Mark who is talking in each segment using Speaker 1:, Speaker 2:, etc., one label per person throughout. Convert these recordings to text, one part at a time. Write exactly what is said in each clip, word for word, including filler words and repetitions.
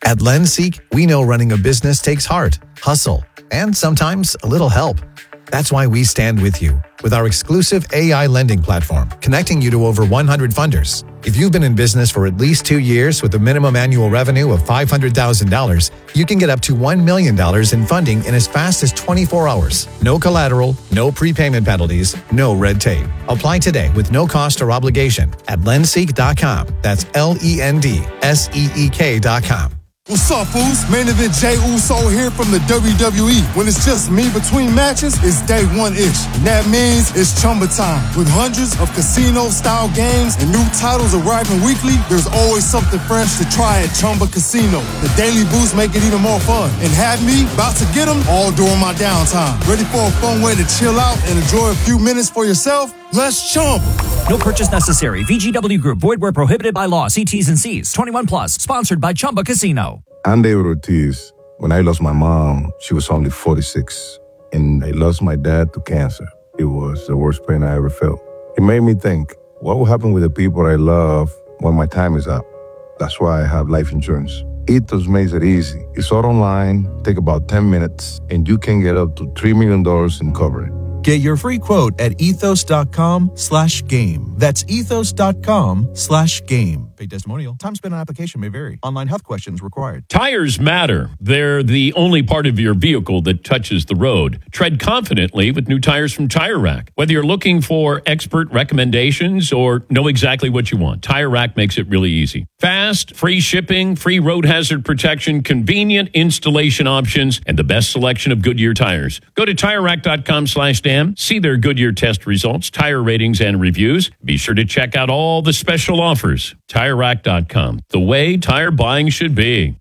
Speaker 1: At LendSeek, we know running a business takes heart, hustle, and sometimes a little help. That's why we stand with you with our exclusive A I lending platform, connecting you to over one hundred funders. If you've been in business for at least two years with a minimum annual revenue of five hundred thousand dollars, you can get up to one million dollars in funding in as fast as twenty-four hours. No collateral, no prepayment penalties, no red tape. Apply today with no cost or obligation at lendseek dot com. That's L E N D S E E K dot com.
Speaker 2: What's up, fools? Main Event Jey Uso here from the W W E. When it's just me between matches, it's day one-ish. And that means it's Chumba time. With hundreds of casino-style games and new titles arriving weekly, there's always something fresh to try at Chumba Casino. The daily boosts make it even more fun. And have me about to get them all during my downtime. Ready for a fun way to chill out and enjoy a few minutes for yourself? Let's Chumba.
Speaker 3: No purchase necessary. V G W Group. Void where prohibited by law. See T's and C's. twenty-one plus. Sponsored by Chumba Casino.
Speaker 4: I'm David Ortiz. When I lost my mom, she was only forty-six. And I lost my dad to cancer. It was the worst pain I ever felt. It made me think, what will happen with the people I love when my time is up? That's why I have life insurance. Ethos makes it easy. It's all online, take about ten minutes, and you can get up to three million dollars in coverage.
Speaker 5: Get your free quote at ethos.com slash game. That's ethos.com slash game. Paid testimonial. Time spent on application may vary. Online health questions required.
Speaker 6: Tires matter. They're the only part of your vehicle that touches the road. Tread confidently with new tires from Tire Rack. Whether you're looking for expert recommendations or know exactly what you want, Tire Rack makes it really easy. Fast, free shipping, free road hazard protection, convenient installation options, and the best selection of Goodyear tires. Go to TireRack.com slash Dan. See their Goodyear test results, tire ratings, and reviews. Be sure to check out all the special offers. Tire Rack dot com, the way tire buying should be.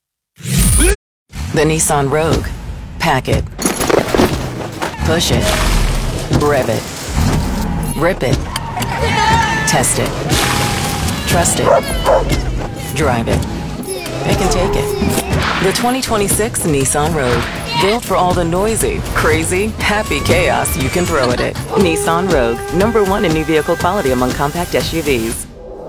Speaker 7: The Nissan Rogue. Pack it. Push it. Rev it. Rip it. Test it. Trust it. Drive it. Pick and take it. The twenty twenty-six Nissan Rogue. Built for all the noisy, crazy, happy chaos you can throw at it. Nissan Rogue. Number one in new vehicle quality among compact S U Vs.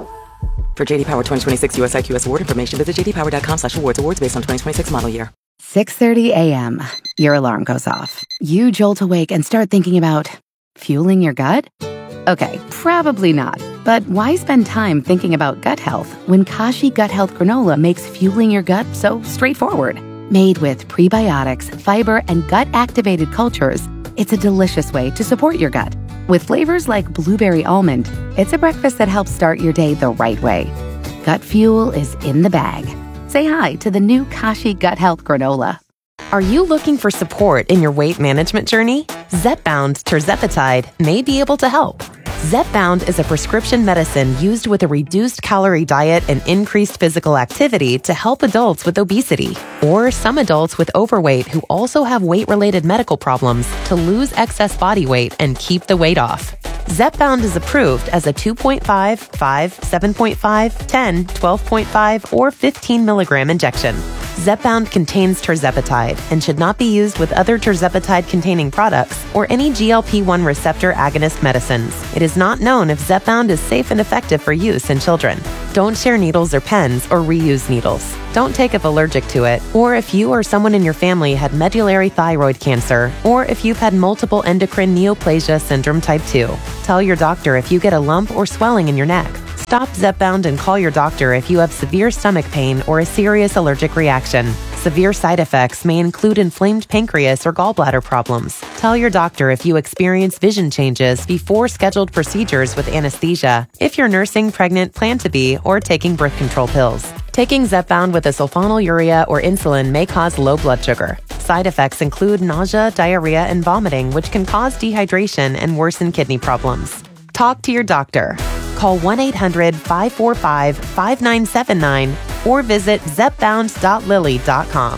Speaker 7: For J D Power twenty twenty-six U S I Q S award information, visit jdpower.com slash awards. Awards based on twenty twenty-six model year.
Speaker 8: six thirty a.m. Your alarm goes off. You jolt awake and start thinking about fueling your gut? Okay, probably not. But why spend time thinking about gut health when Kashi Gut Health Granola makes fueling your gut so straightforward? Made with prebiotics, fiber, and gut-activated cultures, it's a delicious way to support your gut. With flavors like blueberry almond, it's a breakfast that helps start your day the right way. Gut fuel is in the bag. Say hi to the new Kashi Gut Health Granola.
Speaker 9: Are you looking for support in your weight management journey? Zepbound tirzepatide may be able to help. Zepbound is a prescription medicine used with a reduced calorie diet and increased physical activity to help adults with obesity or some adults with overweight who also have weight-related medical problems to lose excess body weight and keep the weight off. Zepbound is approved as a two point five, five, seven point five, ten, twelve point five, or fifteen milligram injection. Zepbound contains tirzepatide and should not be used with other tirzepatide-containing products or any G L P one receptor agonist medicines. It is not known if Zepbound is safe and effective for use in children. Don't share needles or pens or reuse needles. Don't take if allergic to it, or if you or someone in your family had medullary thyroid cancer, or if you've had multiple endocrine neoplasia syndrome type two. Tell your doctor if you get a lump or swelling in your neck. Stop Zepbound and call your doctor if you have severe stomach pain or a serious allergic reaction. Severe side effects may include inflamed pancreas or gallbladder problems. Tell your doctor if you experience vision changes before scheduled procedures with anesthesia, if you're nursing, pregnant, plan to be, or taking birth control pills. Taking Zepbound with a sulfonylurea or insulin may cause low blood sugar. Side effects include nausea, diarrhea, and vomiting, which can cause dehydration and worsen kidney problems. Talk to your doctor. Call one eight hundred, five four five, five nine seven nine or visit zepbound dot lilly dot com.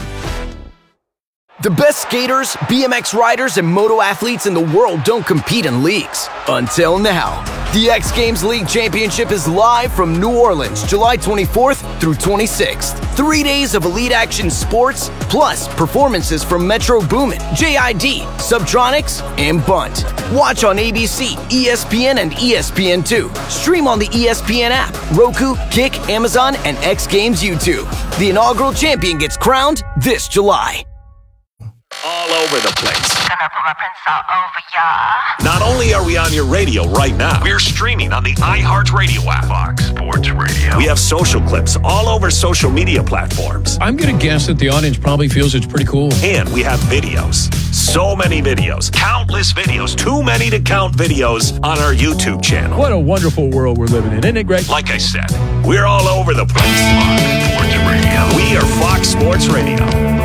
Speaker 10: The best skaters, B M X riders, and moto athletes in the world don't compete in leagues. Until now. The X Games League Championship is live from New Orleans, July twenty-fourth through twenty-sixth. Three days of elite action sports, plus performances from Metro Boomin, J I D, Subtronics, and Bunt. Watch on A B C, E S P N, and E S P N two. Stream on the E S P N app, Roku, Kick, Amazon, and X Games YouTube. The inaugural champion gets crowned this July.
Speaker 11: All over the place. Gonna put my prints all over ya. Not only are we on your radio right now, we're streaming on the iHeartRadio app. Fox Sports Radio. We have social clips all over social media platforms.
Speaker 6: I'm going to guess that the audience probably feels it's pretty cool.
Speaker 11: And we have videos. So many videos. Countless videos. Too many to count videos on our YouTube channel.
Speaker 6: What a wonderful world we're living in, isn't it great?
Speaker 11: Like I said, we're all over the place. Fox Sports Radio. We are Fox Sports Radio.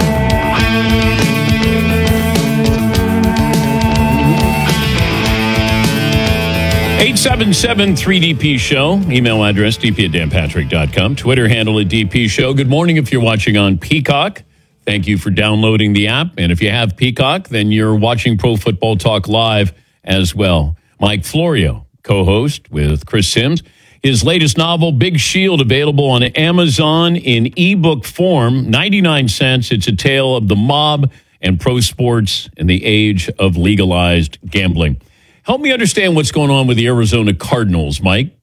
Speaker 6: eight seven seven three D P Show. Email address d p at dan patrick dot com. Twitter handle at D P Show. Good morning if you're watching on Peacock. Thank you for downloading the app. And if you have Peacock, then you're watching Pro Football Talk live as well. Mike Florio, co-host with Chris Sims. His latest novel, Big Shield, available on Amazon in ebook form, ninety-nine cents. It's a tale of the mob and pro sports in the age of legalized gambling. Help me understand what's going on with the Arizona Cardinals, Mike.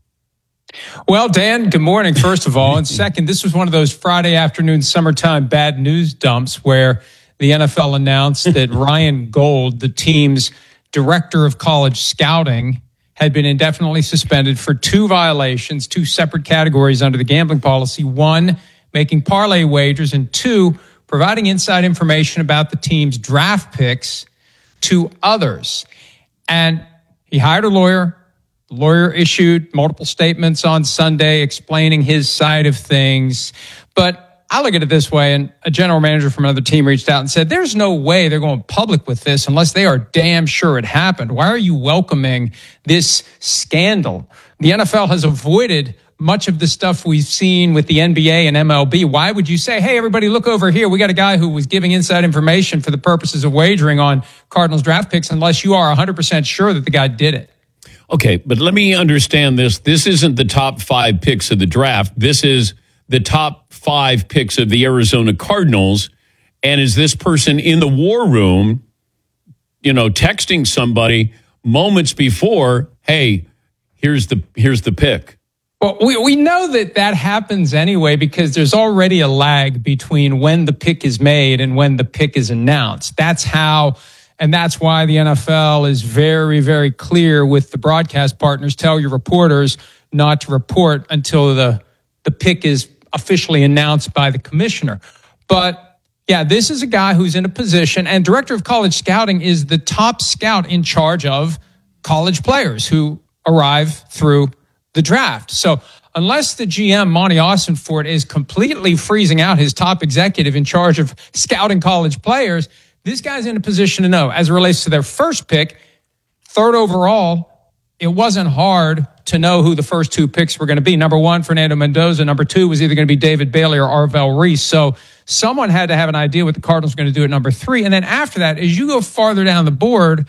Speaker 12: Well, Dan, good morning, first of all. And second, this was one of those Friday afternoon summertime bad news dumps where the N F L announced that Ryan Gold, the team's director of college scouting, had been indefinitely suspended for two violations, two separate categories under the gambling policy. One, making parlay wagers, and two, providing inside information about the team's draft picks to others. And he hired a lawyer. The lawyer issued multiple statements on Sunday explaining his side of things. But I look at it this way, and a general manager from another team reached out and said, there's no way they're going public with this unless they are damn sure it happened. Why are you welcoming this scandal? The N F L has avoided much of the stuff we've seen with the N B A and M L B. Why would you say, hey, everybody, look over here. We got a guy who was giving inside information for the purposes of wagering on Cardinals draft picks, unless you are one hundred percent sure that the guy did it.
Speaker 6: Okay, but let me understand this. This isn't the top five picks of the draft. This is the top five picks of the Arizona Cardinals. And is this person in the war room, you know, texting somebody moments before, hey, here's the here's the pick?
Speaker 12: Well, we, we know that that happens anyway because there's already a lag between when the pick is made and when the pick is announced. That's how, and that's why the N F L is very, very clear with the broadcast partners. Tell your reporters not to report until the, the pick is officially announced by the commissioner. But yeah, this is a guy who's in a position, and director of college scouting is the top scout in charge of college players who arrive through the draft. So unless the G M, Monty Austinfort, is completely freezing out his top executive in charge of scouting college players, this guy's in a position to know. As it relates to their first pick, third overall, it wasn't hard to know who the first two picks were going to be. Number one, Fernando Mendoza. Number two was either going to be David Bailey or Arvell Reese. So someone had to have an idea what the Cardinals were going to do at number three. And then after that, as you go farther down the board,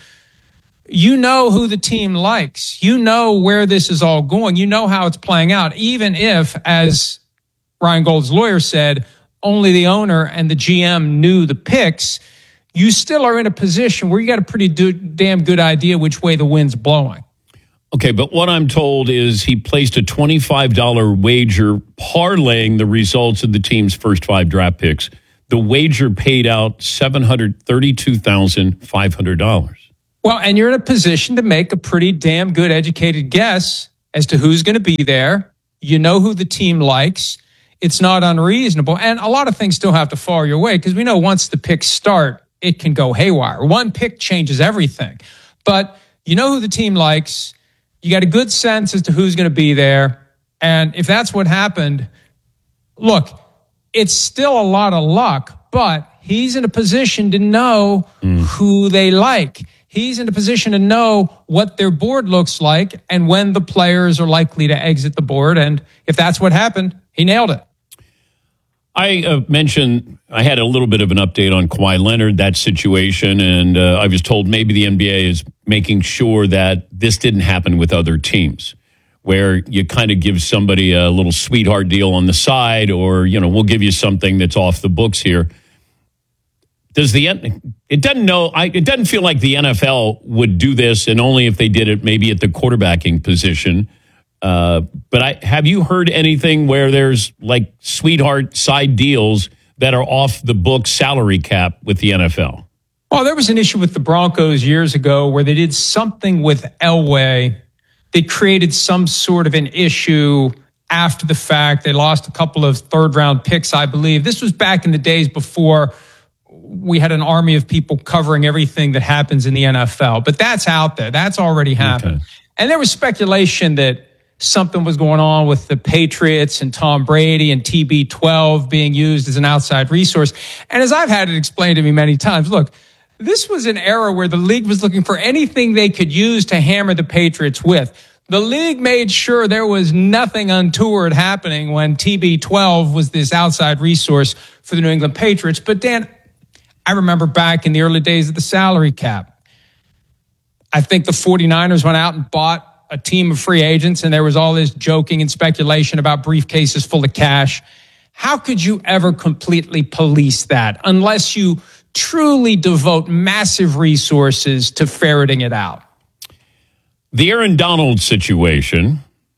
Speaker 12: you know who the team likes. You know where this is all going. You know how it's playing out, even if, as Ryan Gold's lawyer said, only the owner and the G M knew the picks. You still are in a position where you got a pretty do- damn good idea which way the wind's blowing.
Speaker 6: Okay, but what I'm told is he placed a twenty-five dollars wager parlaying the results of the team's first five draft picks. The wager paid out seven hundred thirty-two thousand five hundred dollars.
Speaker 12: Well, and you're in a position to make a pretty damn good educated guess as to who's going to be there. You know who the team likes. It's not unreasonable. And a lot of things still have to fall your way because we know once the picks start, it can go haywire. One pick changes everything. But you know who the team likes. You got a good sense as to who's going to be there. And if that's what happened, look, it's still a lot of luck, but he's in a position to know mm. who they like. He's in a position to know what their board looks like and when the players are likely to exit the board. And if that's what happened, he nailed it.
Speaker 6: I uh, mentioned I had a little bit of an update on Kawhi Leonard, that situation, and uh, I was told maybe the N B A is making sure that this didn't happen with other teams, where you kind of give somebody a little sweetheart deal on the side, or, you know, we'll give you something that's off the books here. Does the it doesn't know I, it doesn't feel like the N F L would do this, and only if they did it maybe at the quarterbacking position. Uh, but I have you heard anything where there's like sweetheart side deals that are off the book salary cap with the N F L?
Speaker 12: Well, there was an issue with the Broncos years ago where they did something with Elway. They created some sort of an issue after the fact. They lost a couple of third round picks, I believe. This was back in the days before we had an army of people covering everything that happens in the N F L. But that's out there. That's already happened. Okay. And there was speculation that something was going on with the Patriots and Tom Brady and T B twelve being used as an outside resource. And as I've had it explained to me many times, look, this was an era where the league was looking for anything they could use to hammer the Patriots with. The league made sure there was nothing untoward happening when T B twelve was this outside resource for the New England Patriots. But Dan, I remember back in the early days of the salary cap, I think the 49ers went out and bought a team of free agents, and there was all this joking and speculation about briefcases full of cash. How could you ever completely police that unless you truly devote massive resources to ferreting it out?
Speaker 6: The Aaron Donald situation,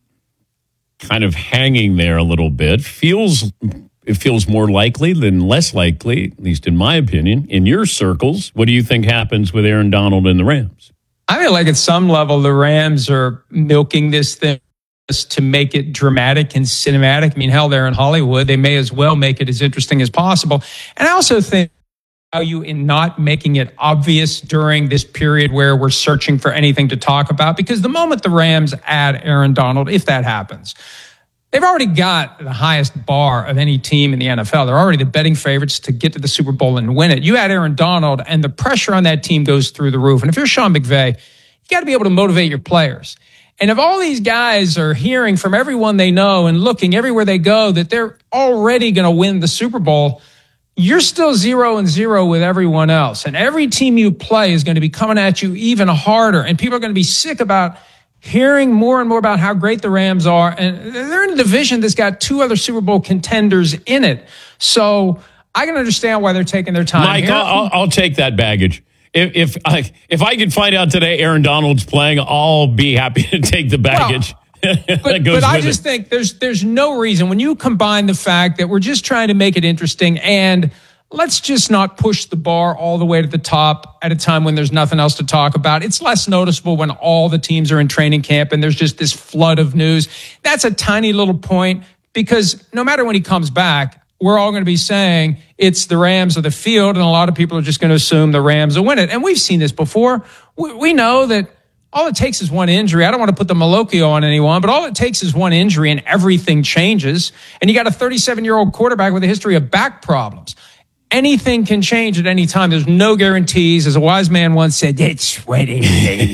Speaker 6: kind of hanging there a little bit, feels it feels more likely than less likely, at least in my opinion. In your circles, what do you think happens with Aaron Donald and the Rams?
Speaker 12: I feel like at some level, the Rams are milking this thing to make it dramatic and cinematic. I mean, hell, they're in Hollywood. They may as well make it as interesting as possible. And I also think value in not making it obvious during this period where we're searching for anything to talk about, because the moment the Rams add Aaron Donald, if that happens, they've already got the highest bar of any team in the N F L. They're already the betting favorites to get to the Super Bowl and win it. You add Aaron Donald, and the pressure on that team goes through the roof. And if you're Sean McVay, you got to be able to motivate your players. And if all these guys are hearing from everyone they know and looking everywhere they go that they're already going to win the Super Bowl, you're still zero and zero with everyone else. And every team you play is going to be coming at you even harder. And people are going to be sick about hearing more and more about how great the Rams are. And they're in a division that's got two other Super Bowl contenders in it. So I can understand why they're taking their time.
Speaker 6: Mike, I'll, I'll take that baggage. If if I, if I can find out today Aaron Donald's playing, I'll be happy to take the baggage.
Speaker 12: Well, but but I just it. think there's there's no reason when you combine the fact that we're just trying to make it interesting, and let's just not push the bar all the way to the top at a time when there's nothing else to talk about. It's less noticeable when all the teams are in training camp and there's just this flood of news. That's a tiny little point, because no matter when he comes back, we're all going to be saying it's the Rams of the field, and a lot of people are just going to assume the Rams will win it. And we've seen this before. We, we know that all it takes is one injury. I don't want to put the Malocchio on anyone, but all it takes is one injury and everything changes. And you got a thirty-seven-year-old quarterback with a history of back problems. Anything can change at any time. There's no guarantees. As a wise man once said, it's what it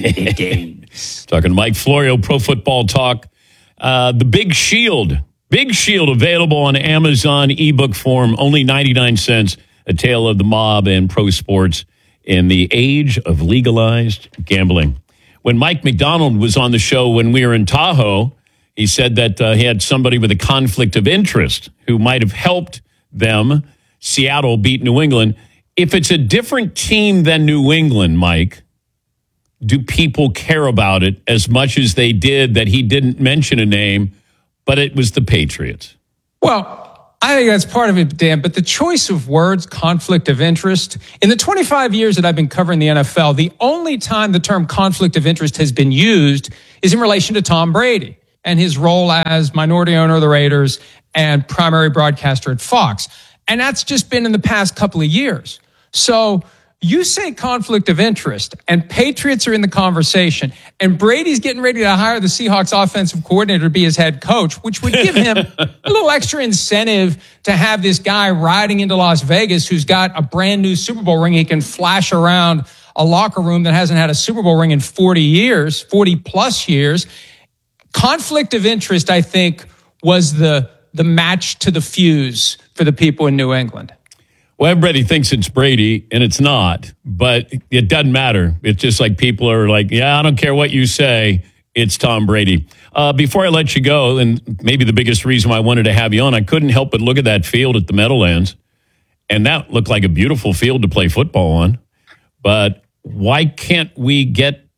Speaker 12: is.
Speaker 6: Talking to Mike Florio, Pro Football Talk. Uh, the Big Shield. Big Shield available on Amazon ebook form, only ninety-nine cents. A tale of the mob and pro sports in the age of legalized gambling. When Mike McDonald was on the show when we were in Tahoe, he said that uh, he had somebody with a conflict of interest who might have helped them. Seattle beat New England. If it's a different team than New England, Mike, do people care about it as much as they did that he didn't mention a name, but it was the Patriots?
Speaker 12: Well, I think that's part of it, Dan, but the choice of words, conflict of interest, in the twenty-five years that I've been covering the N F L, the only time the term conflict of interest has been used is in relation to Tom Brady and his role as minority owner of the Raiders and primary broadcaster at Fox. And that's just been in the past couple of years. So you say conflict of interest, and Patriots are in the conversation, and Brady's getting ready to hire the Seahawks offensive coordinator to be his head coach, which would give him a little extra incentive to have this guy riding into Las Vegas who's got a brand new Super Bowl ring he can flash around a locker room that hasn't had a Super Bowl ring in forty years, forty plus years. Conflict of interest, I think, was the the match to the fuse for the people in New England.
Speaker 6: Well, everybody thinks it's Brady, and it's not, but it doesn't matter. It's just like people are like, yeah, I don't care what you say, it's Tom Brady. Uh, before I let you go, and maybe the biggest reason why I wanted to have you on, I couldn't help but look at that field at the Meadowlands, and that looked like a beautiful field to play football on. But why can't we get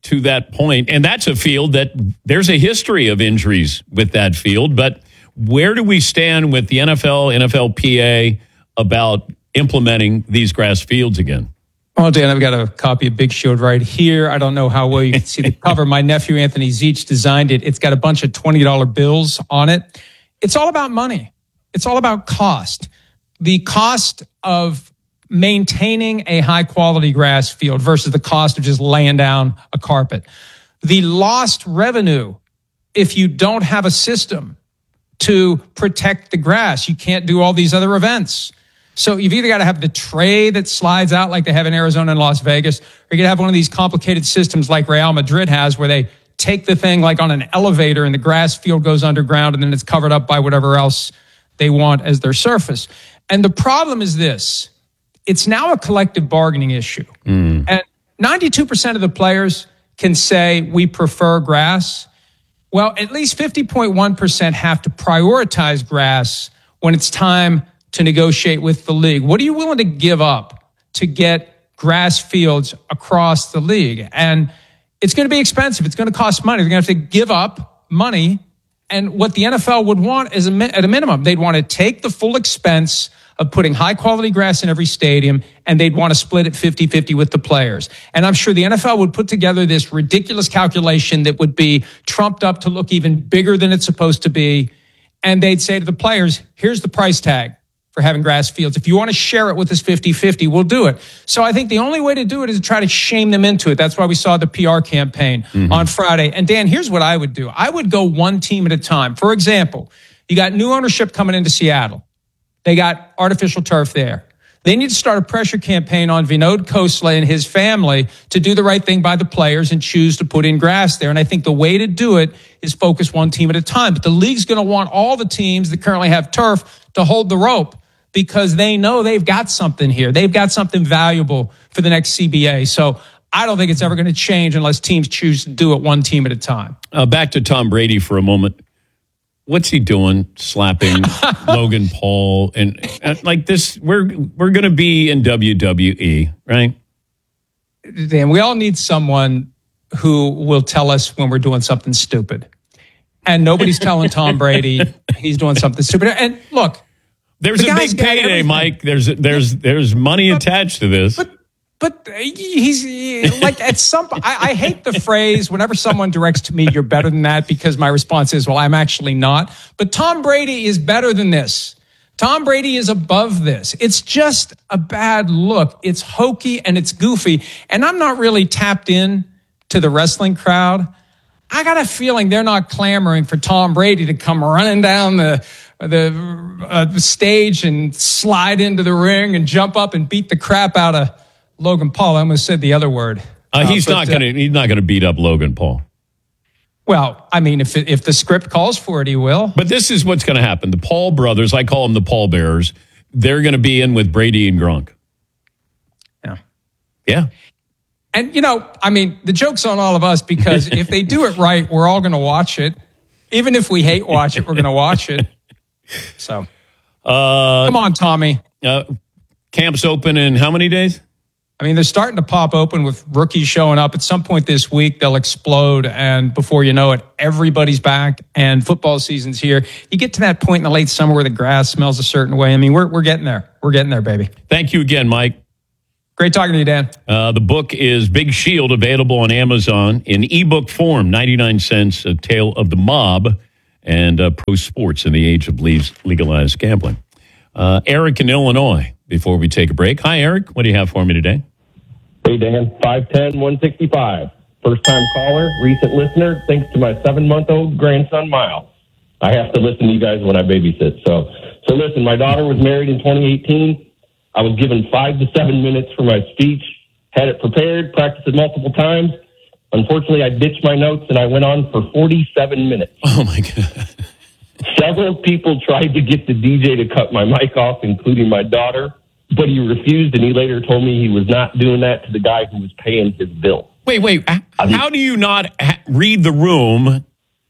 Speaker 6: to that point. And that's a field that there's a history of injuries with that field. But where do we stand with the N F L, N F L P A about implementing these grass fields again?
Speaker 12: Oh, Dan, I've got a copy of Big Shield right here. I don't know how well you can see the cover. My nephew, Anthony Zeech, designed it. It's got a bunch of twenty dollar bills on it. It's all about money. It's all about cost. The cost of maintaining a high-quality grass field versus the cost of just laying down a carpet. The lost revenue, if you don't have a system to protect the grass, you can't do all these other events. So you've either got to have the tray that slides out like they have in Arizona and Las Vegas, or you got to have one of these complicated systems like Real Madrid has where they take the thing like on an elevator and the grass field goes underground and then it's covered up by whatever else they want as their surface. And the problem is this. It's now a collective bargaining issue. Mm. And ninety-two percent of the players can say we prefer grass. Well, at least fifty point one percent have to prioritize grass when it's time to negotiate with the league. What are you willing to give up to get grass fields across the league? And it's going to be expensive. It's going to cost money. They're going to have to give up money. And what the N F L would want is, a, at a minimum, they'd want to take the full expense of putting high-quality grass in every stadium, and they'd want to split it fifty-fifty with the players. And I'm sure the N F L would put together this ridiculous calculation that would be trumped up to look even bigger than it's supposed to be. And they'd say to the players, here's the price tag for having grass fields. If you want to share it with us fifty-fifty, we'll do it. So I think the only way to do it is to try to shame them into it. That's why we saw the P R campaign mm-hmm. on Friday. And Dan, here's what I would do. I would go one team at a time. For example, you got new ownership coming into Seattle. They got artificial turf there. They need to start a pressure campaign on Vinod Khosla and his family to do the right thing by the players and choose to put in grass there. And I think the way to do it is focus one team at a time. But the league's going to want all the teams that currently have turf to hold the rope because they know they've got something here. They've got something valuable for the next C B A. So I don't think it's ever going to change unless teams choose to do it one team at a time.
Speaker 6: Uh, back to Tom Brady for a moment. What's he doing? Slapping Logan Paul and, and like this? We're we're going to be in W W E, right?
Speaker 12: Dan, we all need someone who will tell us when we're doing something stupid, and nobody's telling Tom Brady he's doing something stupid. And look,
Speaker 6: there's the a big payday, Mike. There's there's there's money but, attached to this.
Speaker 12: But, But he's like at some I, I hate the phrase whenever someone directs to me, you're better than that, because my response is, well, I'm actually not. But Tom Brady is better than this. Tom Brady is above this. It's just a bad look. It's hokey and it's goofy. And I'm not really tapped in to the wrestling crowd. I got a feeling they're not clamoring for Tom Brady to come running down the the, uh, the stage and slide into the ring and jump up and beat the crap out of Logan Paul. I almost said the other word.
Speaker 6: Uh, he's uh, but, not going to. Uh, he's not going to beat up Logan Paul.
Speaker 12: Well, I mean, if if the script calls for it, he will.
Speaker 6: But this is what's going to happen. The Paul brothers, I call them the Paul Bearers. They're going to be in with Brady and Gronk.
Speaker 12: Yeah,
Speaker 6: yeah.
Speaker 12: And you know, I mean, the joke's on all of us because if they do it right, we're all going to watch it. Even if we hate watch it, we're going to watch it. So, uh, come on, Tommy.
Speaker 6: Uh, camp's open in how many days?
Speaker 12: I mean, they're starting to pop open with rookies showing up. At some point this week, they'll explode. And before you know it, everybody's back and football season's here. You get to that point in the late summer where the grass smells a certain way. I mean, we're we're getting there. We're getting there, baby.
Speaker 6: Thank you again, Mike.
Speaker 12: Great talking to you, Dan.
Speaker 6: Uh, the book is Big Shield, available on Amazon in ebook form, ninety-nine cents, A Tale of the Mob, and uh, Pro Sports in the Age of Legalized Gambling. Uh, Eric in Illinois, before we take a break. Hi, Eric. What do you have for me today?
Speaker 13: Hey, Dan. five ten, one sixty-five. First-time caller, recent listener, thanks to my seven-month-old grandson, Miles. I have to listen to you guys when I babysit. So, so listen, my daughter was married in twenty eighteen. I was given five to seven minutes for my speech, had it prepared, practiced it multiple times. Unfortunately, I ditched my notes, and I went on for forty-seven minutes.
Speaker 6: Oh, my God.
Speaker 13: Several people tried to get the D J to cut my mic off, including my daughter, but he refused, and he later told me he was not doing that to the guy who was paying his bill.
Speaker 6: Wait, wait. How do you not ha- read the room?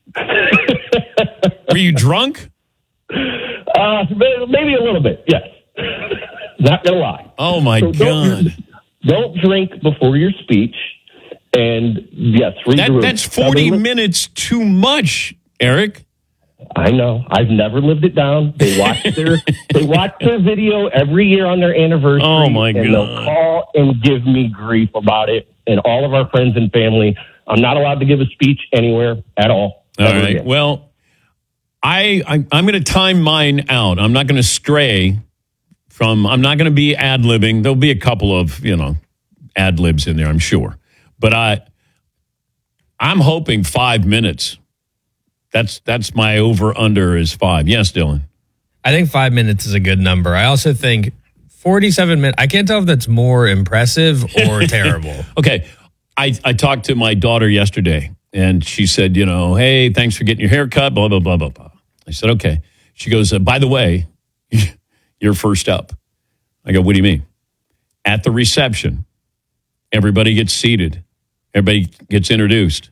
Speaker 6: Were you drunk?
Speaker 13: Uh, maybe a little bit, yes. Not going to lie.
Speaker 6: Oh, my
Speaker 13: so
Speaker 6: God.
Speaker 13: Don't, don't drink before your speech. And yes, three
Speaker 6: that,
Speaker 13: groups.
Speaker 6: That's forty minutes too much, Eric.
Speaker 13: I know. I've never lived it down. They watch their they watch their video every year on their anniversary.
Speaker 6: Oh my
Speaker 13: and
Speaker 6: God.
Speaker 13: They'll call and give me grief about it, and all of our friends and family. I'm not allowed to give a speech anywhere at all.
Speaker 6: All
Speaker 13: Ever
Speaker 6: right.
Speaker 13: again.
Speaker 6: Well, I, I I'm going to time mine out. I'm not going to stray from. I'm not going to be ad libbing. There'll be a couple of you know ad libs in there, I'm sure. But I I'm hoping five minutes. That's that's my over under is five. Yes, Dylan.
Speaker 14: I think five minutes is a good number. I also think forty-seven minutes. I can't tell if that's more impressive or terrible.
Speaker 6: Okay. I, I talked to my daughter yesterday, and she said, you know, hey, thanks for getting your hair cut, blah, blah, blah, blah, blah. I said, okay. She goes, uh, by the way, you're first up. I go, what do you mean? At the reception, everybody gets seated. Everybody gets introduced.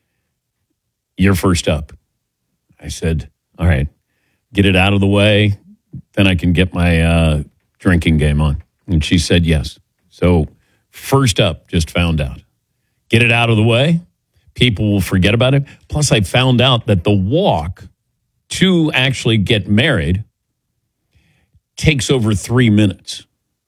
Speaker 6: You're first up. I said, all right, get it out of the way. Then I can get my uh, drinking game on. And she said, yes. So first up, just found out. Get it out of the way. People will forget about it. Plus, I found out that the walk to actually get married takes over three minutes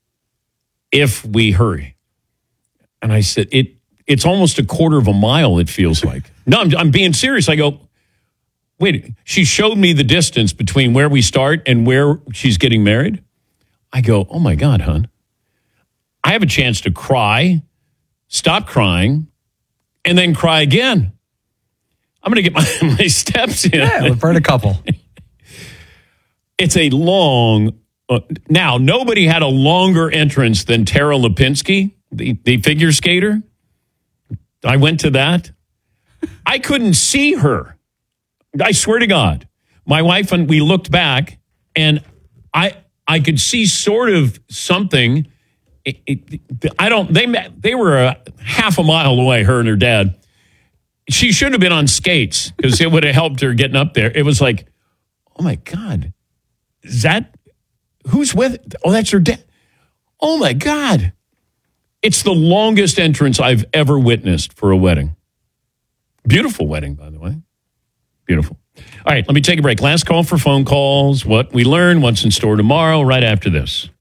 Speaker 6: if we hurry. And I said, it. it's almost a quarter of a mile, it feels like. No, I'm, I'm being serious. I go, wait, she showed me the distance between where we start and where she's getting married. I go, oh, my God, hon. I have a chance to cry, stop crying, and then cry again. I'm going to get my, my steps in.
Speaker 15: Yeah, we've heard a couple.
Speaker 6: It's a long... Uh, now, nobody had a longer entrance than Tara Lipinski, the, the figure skater. I went to that. I couldn't see her. I swear to God. My wife and we looked back, and I I could see sort of something... It, it, I don't. They they were a half a mile away. Her and her dad. She should have been on skates because it would have helped her getting up there. It was like, oh my God, is that who's with? Oh, that's her dad. Oh my God, it's the longest entrance I've ever witnessed for a wedding. Beautiful wedding, by the way. Beautiful. All right, let me take a break. Last call for phone calls. What we learn. What's in store tomorrow? Right after this.